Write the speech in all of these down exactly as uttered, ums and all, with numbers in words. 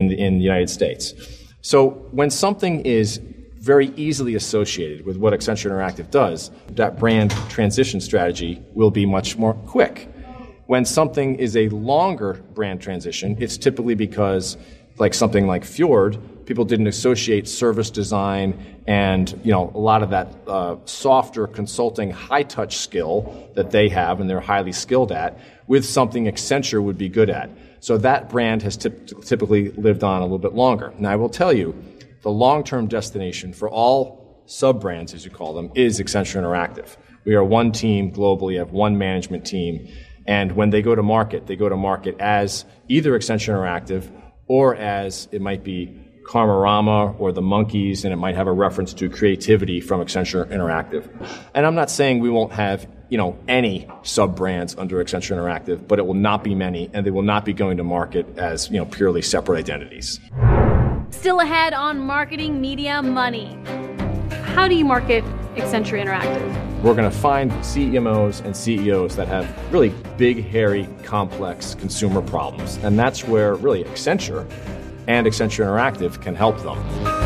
in the, in the United States. So when something is very easily associated with what Accenture Interactive does, that brand transition strategy will be much more quick. When something is a longer brand transition, it's typically because, like something like Fjord, people didn't associate service design and, you know, a lot of that uh, softer consulting high-touch skill that they have and they're highly skilled at with something Accenture would be good at. So that brand has typ- typically lived on a little bit longer. Now, I will tell you, the long-term destination for all sub-brands, as you call them, is Accenture Interactive. We are one team globally, have one management team, and when they go to market, they go to market as either Accenture Interactive or as it might be Karmarama or the Monkeys, and it might have a reference to creativity from Accenture Interactive. And I'm not saying we won't have, you know, any sub-brands under Accenture Interactive, but it will not be many, and they will not be going to market as, you know, purely separate identities. Still ahead on Marketing Media Money. How do you market Accenture Interactive? We're going to find C M Os and C E Os that have really big, hairy, complex consumer problems. And that's where really Accenture and Accenture Interactive can help them.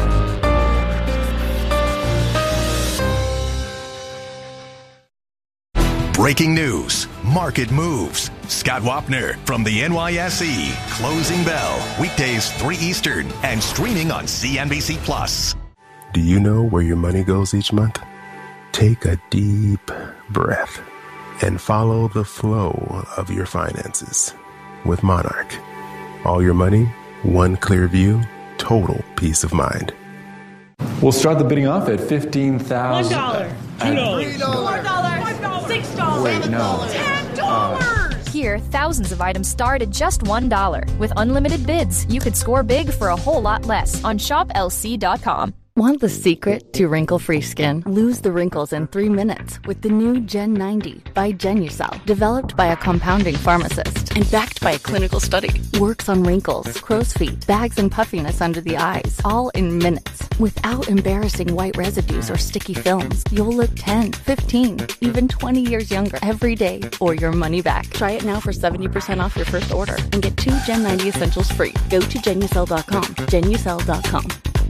Breaking news, market moves. Scott Wapner from the N Y S E. Closing Bell, weekdays three Eastern and streaming on C N B C Plus. Do you know where your money goes each month? Take a deep breath and follow the flow of your finances with Monarch. All your money, one clear view, total peace of mind. We'll start the bidding off at fifteen thousand dollars. One dollar. Two dollars. Four dollars. Six dollars. Wait, no. Ten dollars. Here, thousands of items start at just one dollar. With unlimited bids, you could score big for a whole lot less on shop L C dot com. Want the secret to wrinkle-free skin? Lose the wrinkles in three minutes with the new Gen ninety by Genucel. Developed by a compounding pharmacist and backed by a clinical study. Works on wrinkles, crow's feet, bags and puffiness under the eyes, all in minutes. Without embarrassing white residues or sticky films, you'll look ten, fifteen, even twenty years younger every day or your money back. Try it now for seventy percent off your first order and get two Gen ninety essentials free. Go to Genucel dot com. Genucel dot com.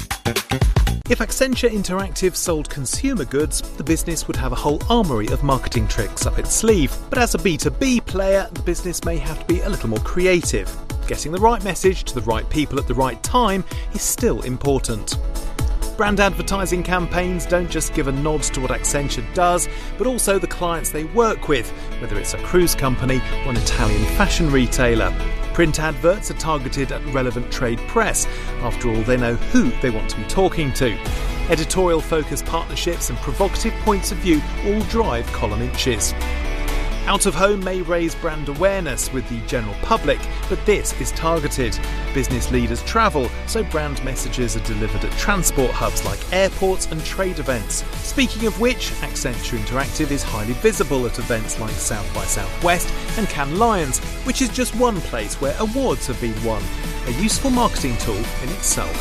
If Accenture Interactive sold consumer goods, the business would have a whole armoury of marketing tricks up its sleeve. But as a B two B player, the business may have to be a little more creative. Getting the right message to the right people at the right time is still important. Brand advertising campaigns don't just give a nod to what Accenture does, but also the clients they work with, whether it's a cruise company or an Italian fashion retailer. Print adverts are targeted at relevant trade press. After all, they know who they want to be talking to. Editorial-focused partnerships and provocative points of view all drive column inches. Out of home may raise brand awareness with the general public, but this is targeted. Business leaders travel, so brand messages are delivered at transport hubs like airports and trade events. Speaking of which, Accenture Interactive is highly visible at events like South by Southwest and Cannes Lions, which is just one place where awards have been won. A useful marketing tool in itself.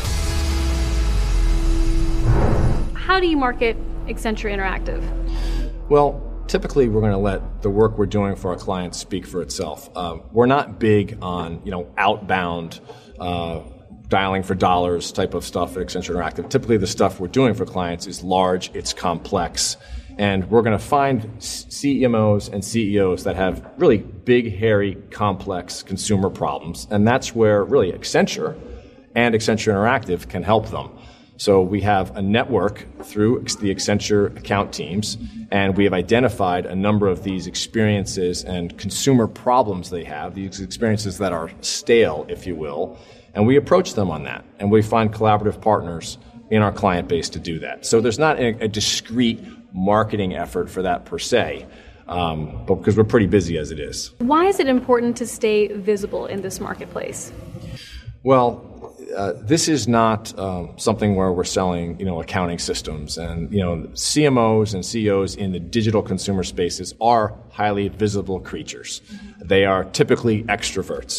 How do you market Accenture Interactive? Well, typically, we're going to let the work we're doing for our clients speak for itself. Uh, we're not big on, you know, outbound, uh, dialing for dollars type of stuff at Accenture Interactive. Typically, the stuff we're doing for clients is large, it's complex, and we're going to find C M Os and C E Os that have really big, hairy, complex consumer problems, and that's where really Accenture and Accenture Interactive can help them. So we have a network through the Accenture account teams, and we have identified a number of these experiences and consumer problems they have, these experiences that are stale, if you will, and we approach them on that. And we find collaborative partners in our client base to do that. So there's not a, a discrete marketing effort for that per se, um, but because we're pretty busy as it is. Why is it important to stay visible in this marketplace? Well, Uh, this is not um, something where we're selling, you know, accounting systems, and you know, C M Os and C E Os in the digital consumer spaces are highly visible creatures. They are typically extroverts.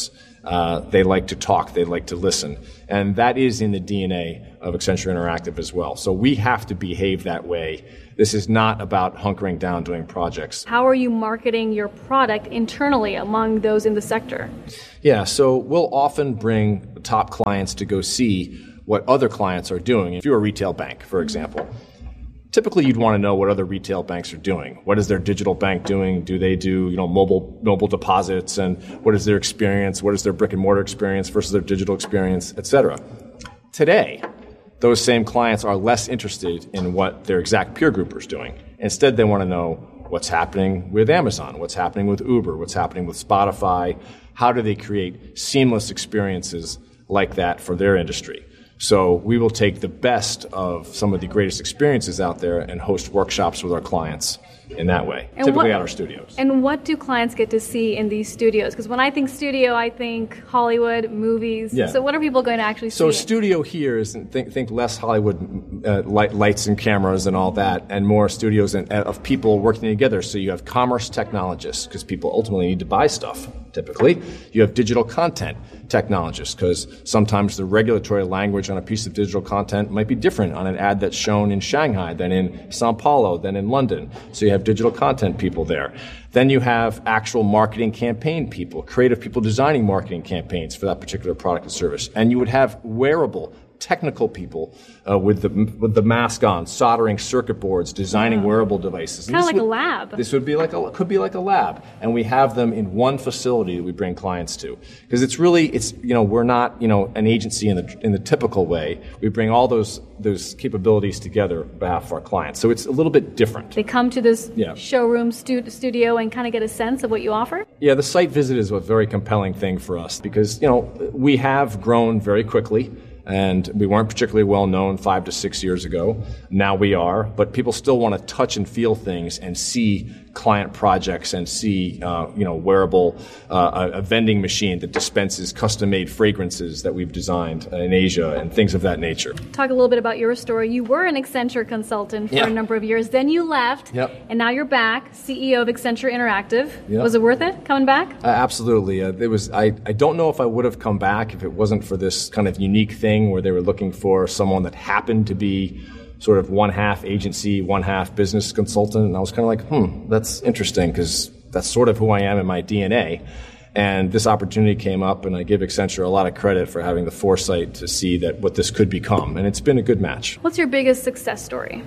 Uh, they like to talk. They like to listen. And that is in the D N A of Accenture Interactive as well. So we have to behave that way. This is not about hunkering down doing projects. How are you marketing your product internally among those in the sector? Yeah, so we'll often bring top clients to go see what other clients are doing. If you're a retail bank, for example, typically you'd want to know what other retail banks are doing. What is their digital bank doing? Do they do, you know, mobile mobile deposits? And what is their experience? What is their brick and mortar experience versus their digital experience, et cetera? Today, those same clients are less interested in what their exact peer group is doing. Instead, they want to know what's happening with Amazon, what's happening with Uber, what's happening with Spotify. How do they create seamless experiences like that for their industry? So we will take the best of some of the greatest experiences out there and host workshops with our clients in that way, and typically what, at our studios. And what do clients get to see in these studios? Because when I think studio, I think Hollywood, movies. Yeah. So what are people going to actually so see? So studio here is, think, think less Hollywood uh, light, lights and cameras and all that, and more studios and, uh, of people working together. So you have commerce technologists, because people ultimately need to buy stuff, typically. You have digital content technologists, because sometimes the regulatory language on a piece of digital content might be different on an ad that's shown in Shanghai than in Sao Paulo, than in London. So you have digital content people there. Then you have actual marketing campaign people, creative people designing marketing campaigns for that particular product and service. And you would have wearable technical people uh, with the with the mask on, soldering circuit boards, designing wow. wearable devices. Kind of like would, a lab. This would be like a could be like a lab, and we have them in one facility that we bring clients to, because it's really it's you know we're not you know an agency in the in the typical way. We bring all those those capabilities together on behalf of our clients, so it's a little bit different. They come to this yeah. showroom stu- studio and kind of get a sense of what you offer. Yeah, the site visit is a very compelling thing for us, because you know we have grown very quickly. And we weren't particularly well known five to six years ago. Now we are, but people still want to touch and feel things and see client projects and see, uh, you know, wearable, uh, a, a vending machine that dispenses custom-made fragrances that we've designed in Asia and things of that nature. Talk a little bit about your story. You were an Accenture consultant for yeah. a number of years. Then you left, yep. and now you're back, C E O of Accenture Interactive. Yep. Was it worth it coming back? Uh, absolutely. Uh, it was. I, I don't know if I would have come back if it wasn't for this kind of unique thing where they were looking for someone that happened to be sort of one half agency, one half business consultant. And I was kind of like, hmm, that's interesting, because that's sort of who I am in my D N A. And this opportunity came up, and I give Accenture a lot of credit for having the foresight to see that what this could become. And it's been a good match. What's your biggest success story?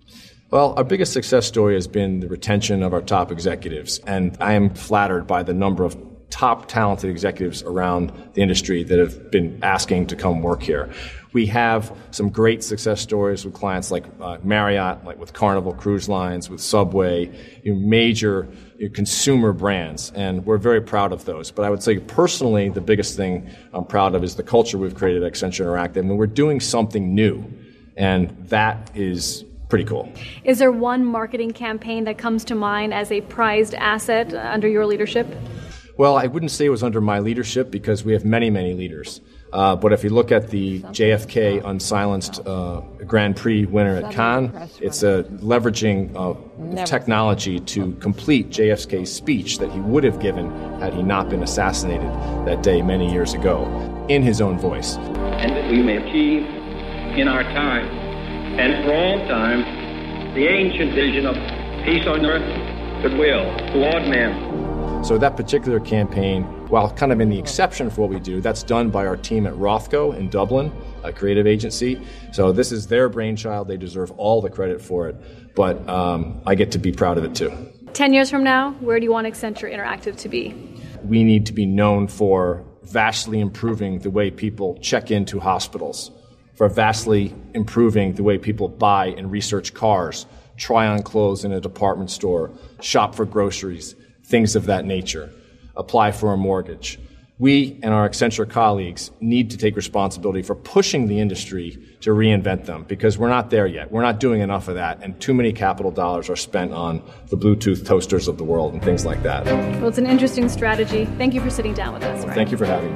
Well, our biggest success story has been the retention of our top executives. And I am flattered by the number of top talented executives around the industry that have been asking to come work here. We have some great success stories with clients like uh, Marriott, like with Carnival Cruise Lines, with Subway, you know, major you know, consumer brands, and we're very proud of those. But I would say personally, the biggest thing I'm proud of is the culture we've created at Accenture Interactive, and we're doing something new, and that is pretty cool. Is there one marketing campaign that comes to mind as a prized asset under your leadership? Well, I wouldn't say it was under my leadership, because we have many, many leaders. Uh, but if you look at the J F K Unsilenced uh, Grand Prix winner at Cannes, it's a leveraging uh, technology to complete J F K's speech that he would have given had he not been assassinated that day many years ago, in his own voice. And that we may achieve in our time, and for all time, the ancient vision of peace on earth, goodwill toward men. So that particular campaign, while kind of in the exception for what we do, that's done by our team at Rothko in Dublin, a creative agency. So this is their brainchild. They deserve all the credit for it. But um, I get to be proud of it too. Ten years from now, where do you want Accenture Interactive to be? We need to be known for vastly improving the way people check into hospitals, for vastly improving the way people buy and research cars, try on clothes in a department store, shop for groceries, things of that nature, apply for a mortgage. We and our Accenture colleagues need to take responsibility for pushing the industry to reinvent them, because we're not there yet. We're not doing enough of that, and too many capital dollars are spent on the Bluetooth toasters of the world and things like that. Well, it's an interesting strategy. Thank you for sitting down with us. Well, Ryan. Thank you for having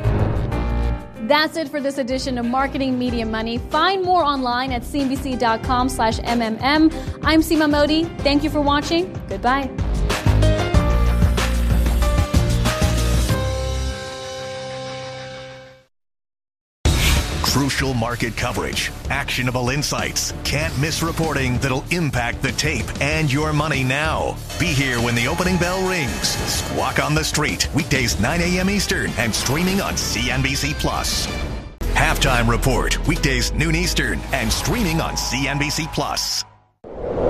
me. That's it for this edition of Marketing Media Money. Find more online at C N B C dot com slash M M M. I'm Seema Modi. Thank you for watching. Goodbye. Crucial market coverage, actionable insights, can't miss reporting that'll impact the tape and your money now. Be here when the opening bell rings. Squawk on the Street, weekdays nine a.m. Eastern and streaming on C N B C Plus. Halftime Report, weekdays noon Eastern and streaming on C N B C Plus.